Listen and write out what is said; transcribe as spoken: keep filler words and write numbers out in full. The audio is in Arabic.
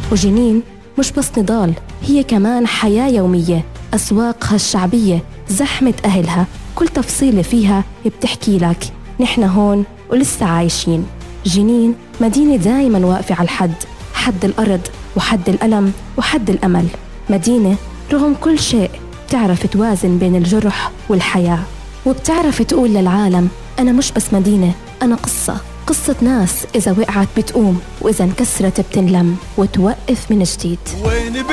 وجنين مش بس نضال، هي كمان حياة يومية، أسواقها الشعبية، زحمة أهلها، كل تفصيلة فيها بتحكي لك نحن هون ولسه عايشين. جنين مدينة دايما واقفة على الحد، حد الأرض وحد الألم وحد الأمل. مدينة رغم كل شيء بتعرف توازن بين الجرح والحياة، وبتعرف تقول للعالم أنا مش بس مدينة، أنا قصة، قصة ناس إذا وقعت بتقوم، وإذا انكسرت بتنلم وتوقف من جديد.